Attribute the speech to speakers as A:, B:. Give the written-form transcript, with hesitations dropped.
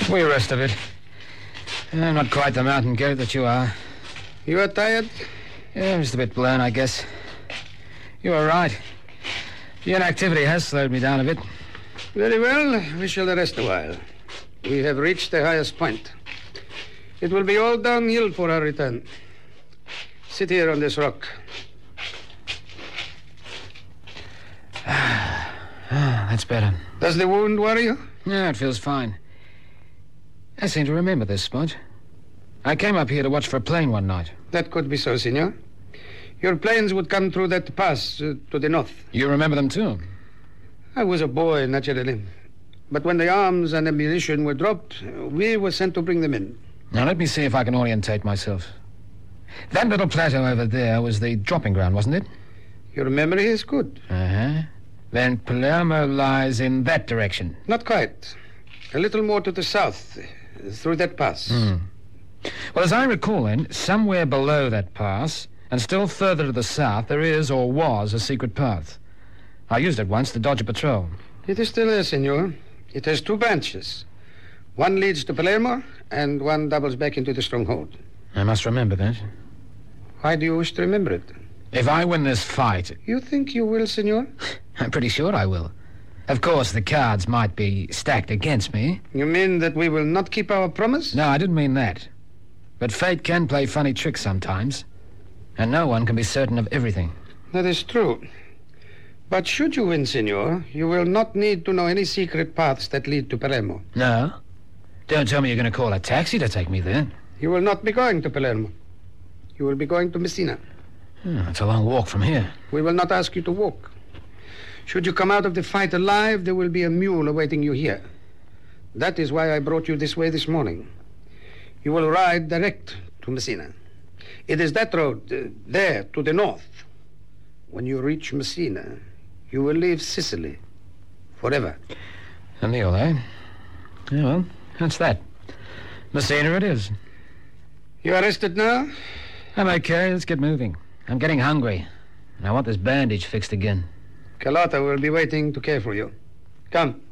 A: We rest a bit. Not quite the mountain goat that you are.
B: You are tired?
A: Yeah, just a bit blown, I guess. You are right. The inactivity has slowed me down a bit.
B: Very well. We shall rest a while. We have reached the highest point. It will be all downhill for our return. Sit here on this rock.
A: That's better.
B: Does the wound worry you?
A: Yeah, it feels fine. I seem to remember this spot. I came up here to watch for a plane one night.
B: That could be so, senor. Your planes would come through that pass to the north.
A: You remember them, too?
B: I was a boy, naturally. But when the arms and ammunition were dropped, we were sent to bring them in.
A: Now, let me see if I can orientate myself. That little plateau over there was the dropping ground, wasn't it?
B: Your memory is good.
A: Uh-huh. Then Palermo lies in that direction.
B: Not quite. A little more to the south, through that pass.
A: Well, as I recall, then, somewhere below that pass, and still further to the south, there is, or was, a secret path. I used it once to dodge a patrol.
B: It is still there, senor. It has 2 branches. One leads to Palermo, and one doubles back into the stronghold.
A: I must remember that.
B: Why do you wish to remember it?
A: If I win this fight...
B: You think you will, senor?
A: I'm pretty sure I will. Of course, the cards might be stacked against me.
B: You mean that we will not keep our promise?
A: No, I didn't mean that. But fate can play funny tricks sometimes. And no one can be certain of everything.
B: That is true. But should you win, senor, you will not need to know any secret paths that lead to Palermo.
A: No? Don't tell me you're going to call a taxi to take me there.
B: You will not be going to Palermo. You will be going to Messina.
A: It's a long walk from here.
B: We will not ask you to walk. Should you come out of the fight alive, there will be a mule awaiting you here. That is why I brought you this way this morning. You will ride direct to Messina. It is that road, there, to the north. When you reach Messina, you will leave Sicily. Forever.
A: A meal, eh? Yeah, well, that's that. Messina it is.
B: You are rested now?
A: I'm okay. Let's get moving. I'm getting hungry. And I want this bandage fixed again.
B: Carlotta will be waiting to care for you. Come.